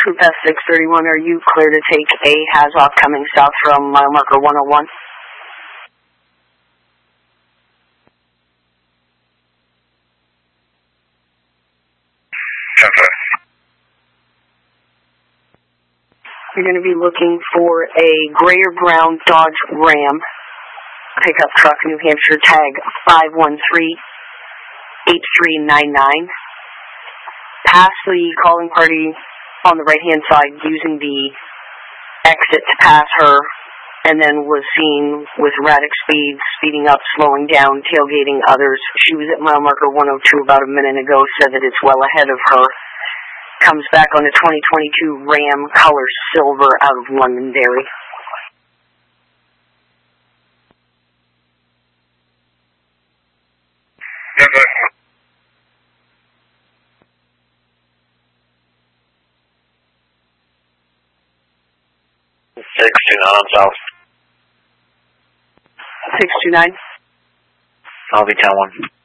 Crew Pass 631, are you clear to take a HAZOP coming south from mile marker 101? You're going to be looking for a gray or brown Dodge Ram pickup truck, New Hampshire, tag 513-8399. Pass the calling party on the right-hand side using the exit to pass her, and then was seen with erratic speeds, speeding up, slowing down, tailgating others. She was at mile marker 102 about a minute ago, said that it's well ahead of her. Comes back on a 2022 Ram, color silver, out of Londonderry. Yes, 629 on south. 629. I'll be 10-1.